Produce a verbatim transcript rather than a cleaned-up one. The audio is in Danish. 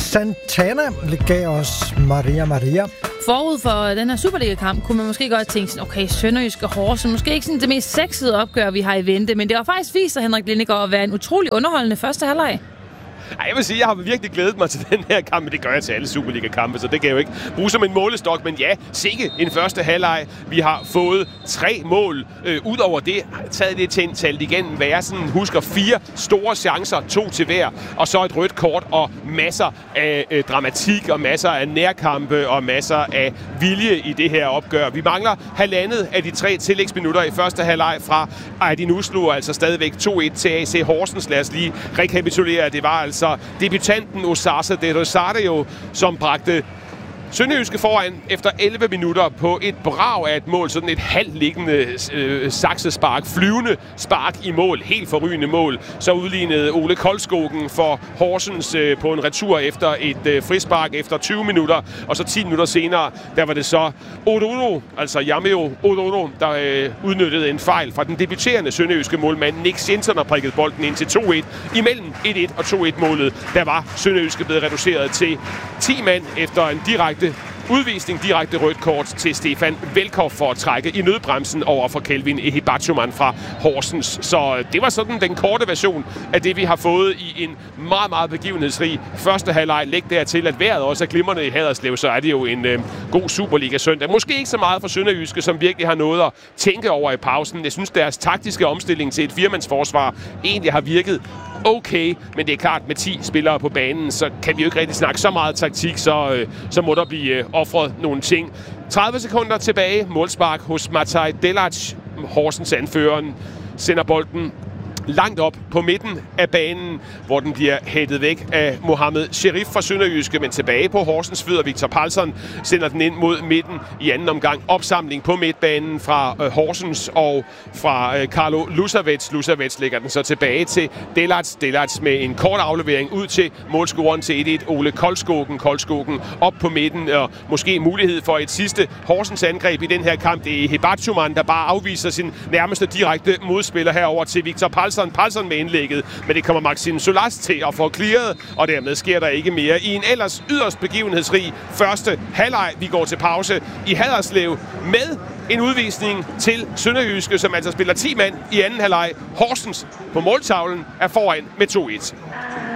Santana gav os Maria Maria. Forud for den her Superliga-kamp kunne man måske godt tænke sådan, okay, Sønderjyske Horsens, måske ikke sådan det mest sexede opgør, vi har i vente, men det var faktisk vist sig Henrik Lindegaard at være en utrolig underholdende første halvleg. Ej, jeg vil sige, jeg har virkelig glædet mig til den her kamp, men det gør jeg til alle Superliga-kampe, så det kan jeg jo ikke bruge som en målestok. Men ja, sikke en første halvleg. Vi har fået tre mål. Øh, Udover det, taget det til en talt igen, hvad jeg sådan husker, fire store chancer, to til hver, og så et rødt kort og masser af øh, dramatik og masser af nærkampe og masser af vilje i det her opgør. Vi mangler halvandet af de tre tillægsminutter i første halvleg fra Aydin Uslu, altså stadigvæk to et til A C Horsens. Lad os lige rekapitulere, det var altså Så debutanten Osasa de Rosario, som bragte Sønderjyske foran efter elleve minutter på et brag af et mål, sådan et halvliggende øh, saksespark, flyvende spark i mål, helt forrygende mål. Så udlignede Ole Koldskogen for Horsens øh, på en retur efter et øh, frispark efter tyve minutter, og så ti minutter senere, der var det så Ododo, altså Jamio Ododo, der øh, udnyttede en fejl fra den debuterende sønderjyske målmand Nick Jensen og prikkede bolden ind til to et. Imellem et et og to et målet, der var Sønderjyske blevet reduceret til ti mand efter en direkte udvisning, direkte rødt kort til Stefan Velkov for at trække i nødbremsen over for Kelvin Ehibachuman fra Horsens. Så det var sådan den korte version af det, vi har fået i en meget, meget begivenhedsrig første halvleg. Læg dertil, at vejret også er glimrende i Haderslev, så er det jo en øh, god Superliga-søndag. Måske ikke så meget for Sønderjyske, som virkelig har noget at tænke over i pausen. Jeg synes, deres taktiske omstilling til et firmandsforsvar egentlig har virket okay, men det er klart, med ti spillere på banen, så kan vi jo ikke rigtig snakke så meget taktik, så, øh, så må der blive øh, offret nogle ting. tredive sekunder tilbage, målspark hos Mataj Delac. Horsens anføreren sender bolden langt op på midten af banen, hvor den bliver hættet væk af Mohamed Sherif fra Sønderjyske, men tilbage på Horsens fødder. Victor Palsson sender den ind mod midten i anden omgang. Opsamling på midtbanen fra øh, Horsens og fra øh, Carlo Lusavets. Lusavets lægger den så tilbage til Delats. Delats med en kort aflevering ud til målscoren til et et. Ole Koldskogen. Koldskogen op på midten, og måske mulighed for et sidste Horsens angreb i den her kamp. Det er Ehibachuman, der bare afviser sin nærmeste direkte modspiller herover til Victor Palsson. Palsson med indlægget, men det kommer Maxime Solas til at få clearet, og dermed sker der ikke mere i en ellers yderst begivenhedsrig første halvleg. Vi går til pause i Haderslev med en udvisning til Sønderjyske, som altså spiller ti mand i anden halvleg. Horsens på måltavlen er foran med to et.